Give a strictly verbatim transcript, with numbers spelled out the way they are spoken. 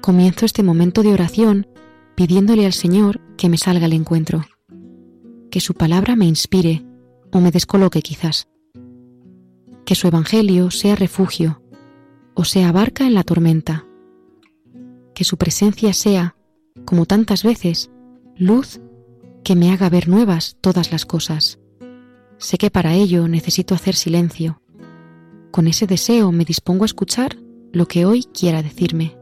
comienzo este momento de oración pidiéndole al Señor que me salga al encuentro, que su palabra me inspire o me descoloque quizás, que su evangelio sea refugio o sea barca en la tormenta, que su presencia sea, como tantas veces, luz que me haga ver nuevas todas las cosas. Sé que para ello necesito hacer silencio. Con ese deseo me dispongo a escuchar lo que hoy quiera decirme.